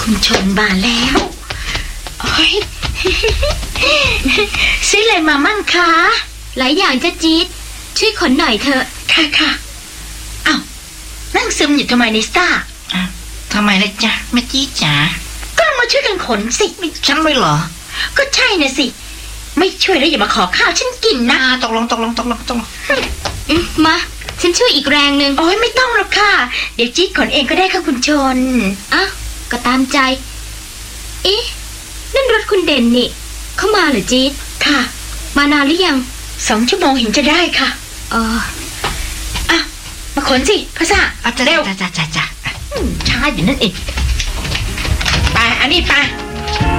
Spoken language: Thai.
คุณชนมาแล้วโอ้ย ซื้ออะไรมามั่งคะหลายอย่างจะจี๊ดช่วยขนหน่อยเถอะค่ะอ้าวนั่งซึมอยู่ทำไมนิซ่าทำไมล่ะจ๊ะแม่จี๊ดจ๋าก็มาช่วยกันขนสิไม่ฉันไม่เหรอก็ใช่นะสิไม่ช่วยแล้วอย่ามาขอข้าวฉันกินนะตกลงมาฉันช่วยอีกแรงนึงโอ้ยไม่ต้องหรอกค่ะเดี๋ยวจี๊ดขนเองก็ได้ค่ะคุณชนอ่ะก็ตามใจเอ๊ะนั่นรถคุณเด่นนี่เข้ามาเหรอจี๊ดค่ะมานานหรือยัง 2 ชั่วโมงเห็นจะได้ค่ะอ่ะมาขนสิพะซ่าเร็วจ้าช้าอยู่นั่นเองไปอันนี้ไป